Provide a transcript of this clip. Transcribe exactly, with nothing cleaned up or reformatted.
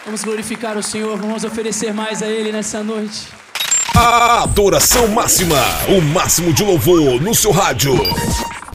Vamos glorificar o Senhor, vamos oferecer mais a Ele nessa noite. A adoração máxima, o máximo de louvor no seu rádio.